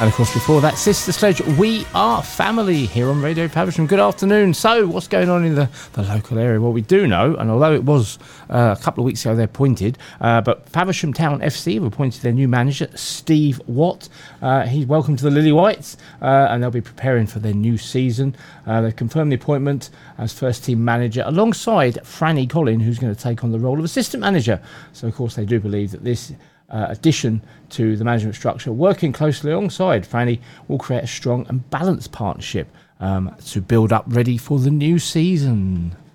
And of course, before that, Sister Sledge, We Are Family here on Radio Faversham. Good afternoon. So, what's going on in the local area? Well, we do know, and although it was a couple of weeks ago they're appointed, but Faversham Town FC have appointed their new manager, Steve Watt. He's welcome to the Lily Whites, and they'll be preparing for their new season. They've confirmed the appointment as first team manager alongside Franny Collin, who's going to take on the role of assistant manager. So, of course, they do believe that this addition to the management structure, working closely alongside Franny, will create a strong and balanced partnership to build up ready for the new season.